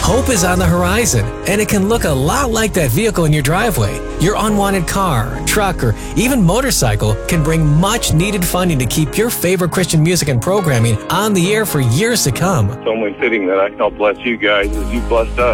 Hope is on the horizon, and it can look a lot like that vehicle in your driveway. Your unwanted car, truck, or even motorcycle can bring much needed funding to keep your favorite Christian music and programming on the air for years to come. It's only fitting that I help bless you guys as you blessed us.